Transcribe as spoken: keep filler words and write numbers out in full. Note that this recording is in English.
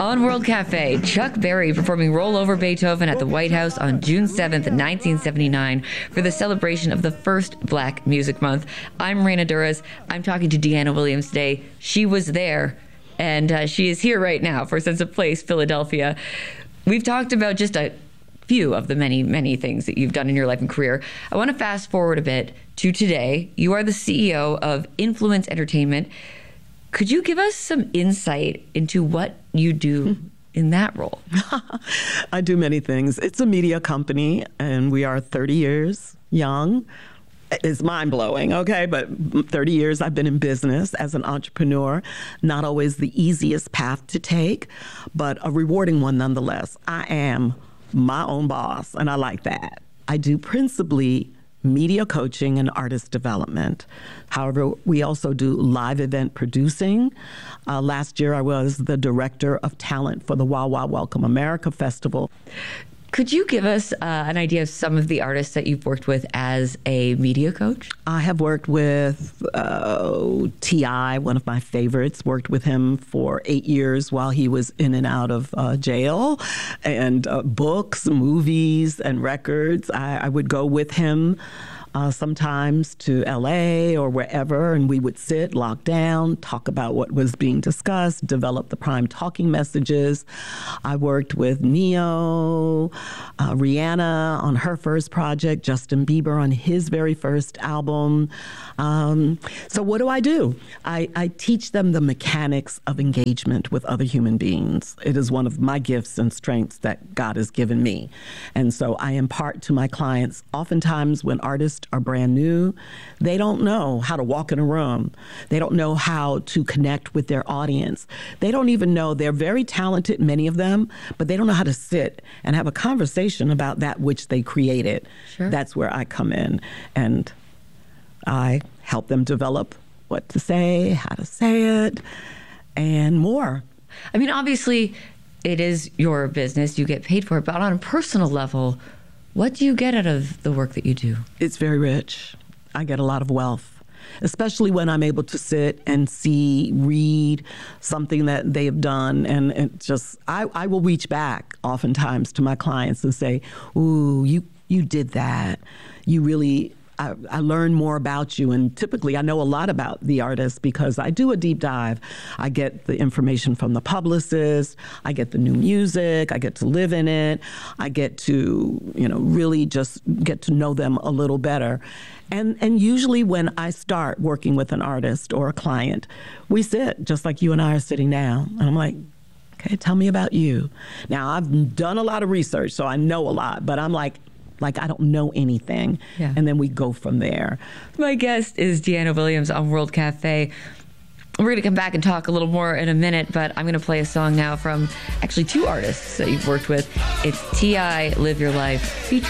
On World Cafe, Chuck Berry performing Roll Over Beethoven at the White House on June seventh, nineteen seventy-nine for the celebration of the first Black Music Month. I'm Raina Duras. I'm talking to Deanna Williams today. She was there, and uh, she is here right now for Sense of Place, Philadelphia. We've talked about just a few of the many, many things that you've done in your life and career. I want to fast forward a bit to today. You are the C E O of Influence Entertainment. Could you give us some insight into what you do in that role? I do many things. It's a media company, and we are thirty years young. It's mind-blowing, okay? But thirty years I've been in business as an entrepreneur. Not always the easiest path to take, but a rewarding one nonetheless. I am my own boss, and I like that. I do principally media coaching and artist development. However, we also do live event producing. Uh, last year, I was the director of talent for the Wow Wow Welcome America Festival. Could you give us uh, an idea of some of the artists that you've worked with as a media coach? I have worked with uh, T I, one of my favorites, worked with him for eight years while he was in and out of uh, jail, and uh, books, movies, and records. I, I would go with him Uh, sometimes to L A or wherever, and we would sit, lock down, talk about what was being discussed, develop the prime talking messages. I worked with Neo, uh, Rihanna on her first project, Justin Bieber on his very first album. Um, so what do I do? I, I teach them the mechanics of engagement with other human beings. It is one of my gifts and strengths that God has given me. And so I impart to my clients, oftentimes when artists are brand new, they don't know how to walk in a room. They don't know how to connect with their audience. They don't even know, they're very talented, many of them, but they don't know how to sit and have a conversation about that which they created. Sure. That's where I come in, and I help them develop what to say, how to say it, and more. I mean, obviously, it is your business. You get paid for it. But on a personal level, what do you get out of the work that you do? It's very rich. I get a lot of wealth, especially when I'm able to sit and see, read something that they have done. And it just, I, I will reach back oftentimes to my clients and say, ooh, you, you did that. You really... I, I learn more about you, and typically I know a lot about the artist because I do a deep dive. I get the information from the publicist, I get the new music, I get to live in it, I get to, you know, really just get to know them a little better. And and usually when I start working with an artist or a client, we sit just like you and I are sitting now, and I'm like, okay, tell me about you. Now, I've done a lot of research, so I know a lot, but I'm like, like I don't know anything. Yeah. And then we go from there. My guest is Deanna Williams on World Cafe. We're going to come back and talk a little more in a minute, but I'm going to play a song now from actually two artists that you've worked with. It's T I, Live Your Life, featuring